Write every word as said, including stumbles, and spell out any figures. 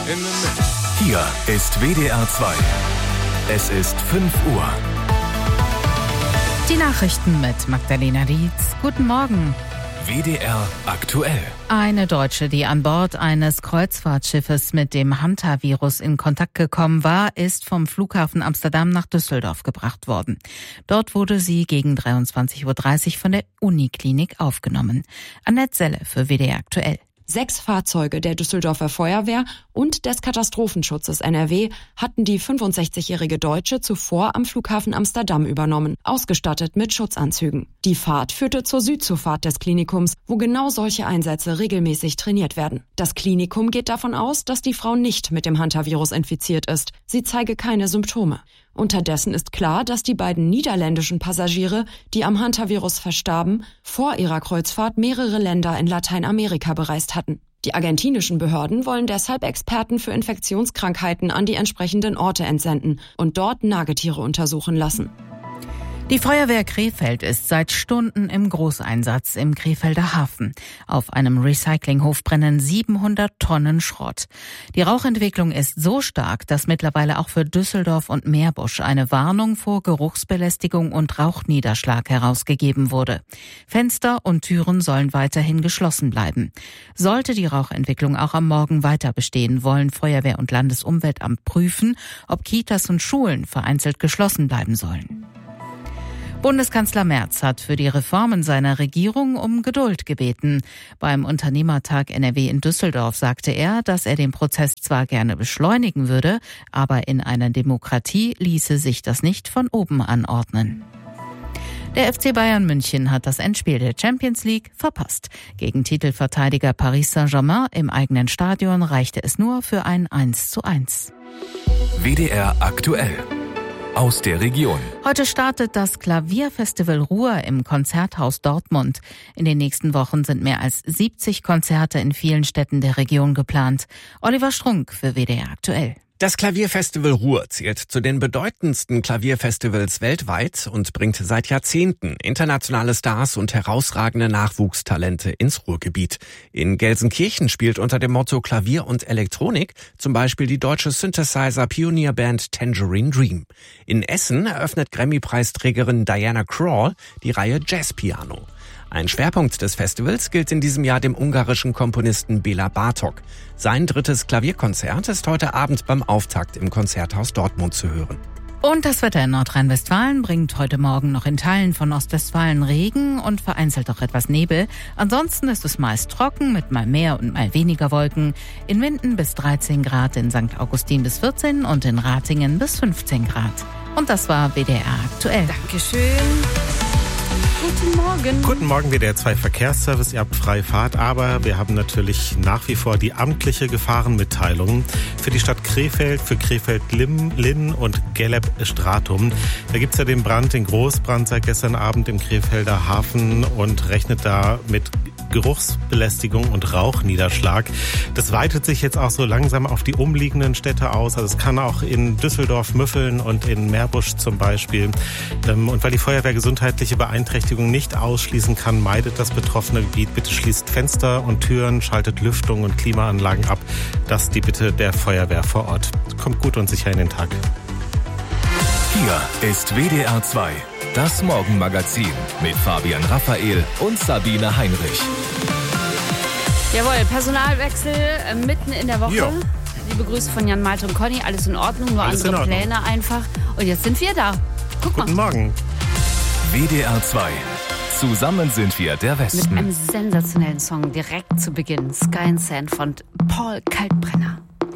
in the mix. Hier ist W D R zwei. Es ist fünf Uhr. Die Nachrichten mit Magdalena Dietz. Guten Morgen. W D R aktuell. Eine Deutsche, die an Bord eines Kreuzfahrtschiffes mit dem Hantavirus in Kontakt gekommen war, ist vom Flughafen Amsterdam nach Düsseldorf gebracht worden. Dort wurde sie gegen dreiundzwanzig Uhr dreißig von der Uniklinik aufgenommen. Annette Selle für W D R aktuell. Sechs Fahrzeuge der Düsseldorfer Feuerwehr und des Katastrophenschutzes N R W hatten die fünfundsechzigjährige Deutsche zuvor am Flughafen Amsterdam übernommen, ausgestattet mit Schutzanzügen. Die Fahrt führte zur Südzufahrt des Klinikums, wo genau solche Einsätze regelmäßig trainiert werden. Das Klinikum geht davon aus, dass die Frau nicht mit dem Hantavirus infiziert ist. Sie zeige keine Symptome. Unterdessen ist klar, dass die beiden niederländischen Passagiere, die am Hantavirus verstarben, vor ihrer Kreuzfahrt mehrere Länder in Lateinamerika bereist hatten. Die argentinischen Behörden wollen deshalb Experten für Infektionskrankheiten an die entsprechenden Orte entsenden und dort Nagetiere untersuchen lassen. Die Feuerwehr Krefeld ist seit Stunden im Großeinsatz im Krefelder Hafen. Auf einem Recyclinghof brennen siebenhundert Tonnen Schrott. Die Rauchentwicklung ist so stark, dass mittlerweile auch für Düsseldorf und Meerbusch eine Warnung vor Geruchsbelästigung und Rauchniederschlag herausgegeben wurde. Fenster und Türen sollen weiterhin geschlossen bleiben. Sollte die Rauchentwicklung auch am Morgen weiter bestehen, wollen Feuerwehr und Landesumweltamt prüfen, ob Kitas und Schulen vereinzelt geschlossen bleiben sollen. Bundeskanzler Merz hat für die Reformen seiner Regierung um Geduld gebeten. Beim Unternehmertag N R W in Düsseldorf sagte er, dass er den Prozess zwar gerne beschleunigen würde, aber in einer Demokratie ließe sich das nicht von oben anordnen. Der F C Bayern München hat das Endspiel der Champions League verpasst. Gegen Titelverteidiger Paris Saint-Germain im eigenen Stadion reichte es nur für ein eins zu eins. W D R aktuell. Aus der Region. Heute startet das Klavierfestival Ruhr im Konzerthaus Dortmund. In den nächsten Wochen sind mehr als siebzig Konzerte in vielen Städten der Region geplant. Oliver Strunk für W D R aktuell. Das Klavierfestival Ruhr zählt zu den bedeutendsten Klavierfestivals weltweit und bringt seit Jahrzehnten internationale Stars und herausragende Nachwuchstalente ins Ruhrgebiet. In Gelsenkirchen spielt unter dem Motto Klavier und Elektronik zum Beispiel die deutsche Synthesizer-Pionierband Tangerine Dream. In Essen eröffnet Grammy-Preisträgerin Diana Krall die Reihe Jazz Piano. Ein Schwerpunkt des Festivals gilt in diesem Jahr dem ungarischen Komponisten Béla Bartók. Sein drittes Klavierkonzert ist heute Abend beim Auftakt im Konzerthaus Dortmund zu hören. Und das Wetter in Nordrhein-Westfalen bringt heute Morgen noch in Teilen von Ostwestfalen Regen und vereinzelt auch etwas Nebel. Ansonsten ist es meist trocken mit mal mehr und mal weniger Wolken. In Minden bis dreizehn Grad, in Sankt Augustin bis vierzehn und in Ratingen bis fünfzehn Grad. Und das war W D R aktuell. Dankeschön. Guten Morgen. Guten Morgen, W D R zwei Verkehrsservice. Ihr habt freie Fahrt, aber wir haben natürlich nach wie vor die amtliche Gefahrenmitteilung für die Stadt Krefeld, für Krefeld-Linn Linn und Gelleb-Stratum. Da gibt's ja den Brand, den Großbrand seit gestern Abend im Krefelder Hafen und rechnet da mit Geruchsbelästigung und Rauchniederschlag. Das weitet sich jetzt auch so langsam auf die umliegenden Städte aus. Also es kann auch in Düsseldorf, Müffeln und in Meerbusch zum Beispiel. Und weil die Feuerwehr gesundheitliche Beeinträchtigung nicht ausschließen kann, meidet das betroffene Gebiet. Bitte schließt Fenster und Türen, schaltet Lüftung und Klimaanlagen ab. Das ist die Bitte der Feuerwehr vor Ort. Kommt gut und sicher in den Tag. Hier ist W D R zwei. Das Morgenmagazin mit Fabian Raphael und Sabine Heinrich. Jawohl, Personalwechsel äh, mitten in der Woche. Jo. Liebe Grüße von Jan, Malte und Conny. Alles in Ordnung, nur Alles andere in Ordnung. Pläne einfach. Und jetzt sind wir da. Guck Guten mal. Morgen. W D R zwei. Zusammen sind wir der Mit Westen. einem sensationellen Song direkt zu Beginn. Sky and Sand von Paul Kalkbrenner.